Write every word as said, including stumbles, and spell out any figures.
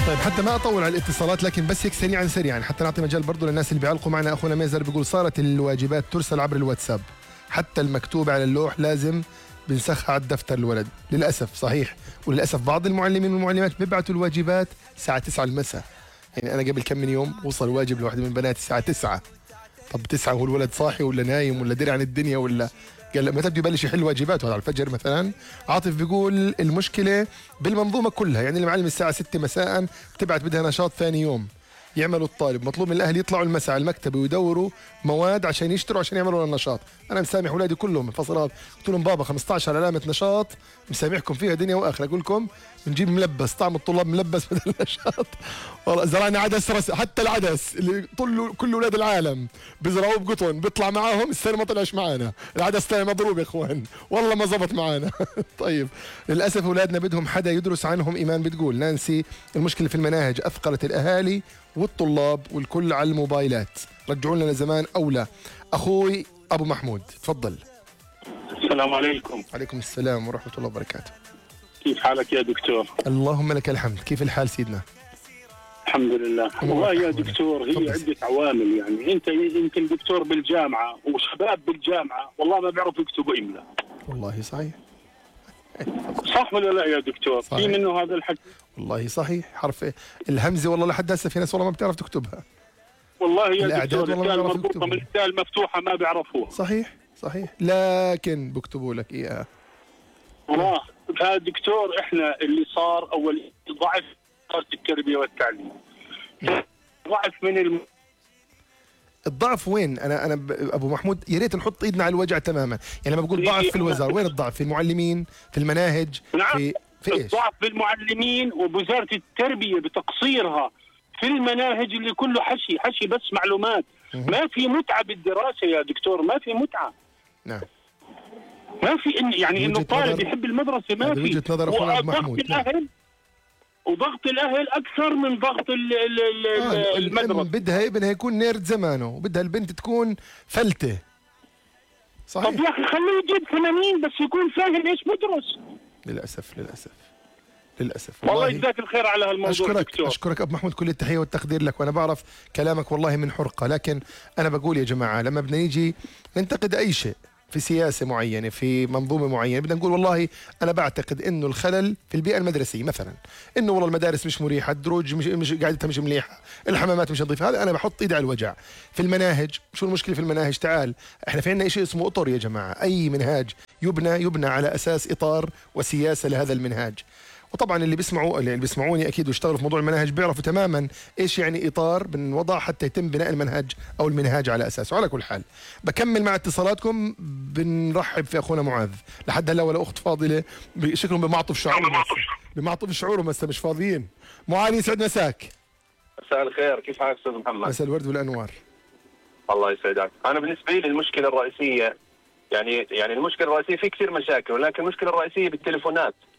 طيب حتى ما اطول على الاتصالات، لكن بس هيك سريعا سريعا حتى نعطي مجال برضه للناس اللي بيعلقوا معنا. اخونا ميزر بيقول صارت الواجبات ترسل عبر الواتساب، حتى المكتوب على اللوح لازم بنسخها على الدفتر الولد. للاسف صحيح، وللاسف بعض المعلمين والمعلمات بيبعتوا الواجبات الساعه تسعة المساء. يعني انا قبل كم من يوم وصل واجب لواحده من بناتي الساعه تسعة. طب تسعة وهو الولد صاحي ولا نايم ولا دري عن الدنيا ولا قال متى بده يبلش يحل واجباته على الفجر مثلا. عاطف بيقول المشكله بالمنظومه كلها، يعني المعلم الساعه ستة مساء بتبعت بدها نشاط ثاني يوم يعملوا الطالب، مطلوب من الاهل يطلعوا المساء على المكتب ويدوروا مواد عشان يشتروا عشان يعملوا النشاط. انا مسامح اولادي كلهم من فصلات، قلت لهم بابا خمسة عشر علامه نشاط مسامحكم فيها دنيا واخره، اقول لكم بنجيب ملبس طعم الطلاب ملبس بدل النشاط. والله زرعنا عدس رس، حتى العدس اللي طلوا كل اولاد العالم بزرعوه بقطن بيطلع معاهم، السنه ما طلعش معانا، العدس تاني مضروب يا اخوان والله ما زبط معانا. طيب للاسف اولادنا بدهم حدا يدرس عنهم. ايمان بتقول نانسي المشكله في المناهج اثقلت الاهالي والطلاب والكل على الموبايلات، رجعوا لنا زمان اولى. اخوي ابو محمود تفضل. السلام عليكم. عليكم السلام ورحمه الله وبركاته. كيف حالك يا دكتور؟ اللهم لك الحمد، كيف الحال سيدنا؟ الحمد لله. والله يا دكتور هي فضل. عدة عوامل، يعني انت يمكن دكتور بالجامعة وشباب بالجامعة والله ما بيعرفوا يكتبوا إملاء. والله صحيح. صح ولا لا يا دكتور؟ صحيح. في منه هذا الحكي. والله صحيح، حرف الهمزة والله لحد هسه في ناس والله ما بتعرف تكتبها. والله يا دكتور الرسالة مربوطة من الرسالة المفتوحة ما بيعرفوها. صحيح صحيح، لكن بكتبوا لك اياها. والله يا دكتور احنا اللي صار اول ضعف التربية والتعليم. ضعف من الم... الضعف وين؟ انا انا ابو محمود يا ريت نحط ايدنا على الوجع تماما، يعني لما بقول ضعف في الوزاره وين الضعف؟ في المعلمين، في المناهج، نعم. في في ايش؟ الضعف في المعلمين وبوزاره التربيه بتقصيرها في المناهج اللي كله حشي حشي بس معلومات. ما في متعه بالدراسه يا دكتور، ما في متعه. نعم. ما في إن يعني انه الطالب يحب المدرسه، ما في. وجهه نظر اخونا ابو محمود. الأهل وضغط الاهل اكثر من ضغط ال ال آه المدرسه. بدها ابنها يكون نيرد زمانه، وبدها البنت تكون فلته. صحيح. طب يا اخي خليه يجيب ثمانين بس يكون فاهم ايش بدرس. للاسف للاسف للاسف. والله يجزاك الخير على هالموضوع. اشكرك دكتور. اشكرك ابو محمود، كل التحيه والتقدير لك، وانا بعرف كلامك والله من حرقه، لكن انا بقول يا جماعه لما بدنا نيجي ننتقد اي شيء في سياسه معينه في منظومه معينه، بدنا نقول والله انا بعتقد انه الخلل في البيئه المدرسيه مثلا، انه والله المدارس مش مريحه، الدروج مش, مش قاعدتها مش مليحه، الحمامات مش نظيفه، هذا انا بحط ايدي على الوجع. في المناهج شو المشكله في المناهج؟ تعال احنا في عندنا شيء اسمه اطر يا جماعه، اي منهاج يبنى يبنى على اساس اطار وسياسه لهذا المنهاج. وطبعا اللي بيسمعوا اللي بيسمعوني اكيد واشتغلوا في موضوع المناهج بيعرفوا تماما ايش يعني اطار بنوضع حتى يتم بناء المنهج او المنهاج على اساسه. على كل حال بكمل مع اتصالاتكم، بنرحب في اخونا معاذ. لحد هلا ولا اخت فاضله شكلهم بمعطف شعورهم بمعطف شعورهم هسه مش فاضيين. معاذ يسعد مساك. مساء الخير، كيف حالك استاذ محمد؟ مساء الورد والانوار. الله يسعدك. انا بالنسبه لي المشكله الرئيسيه يعني يعني المشكله الرئيسيه في كثير مشاكل، ولكن المشكله الرئيسيه بالتليفونات.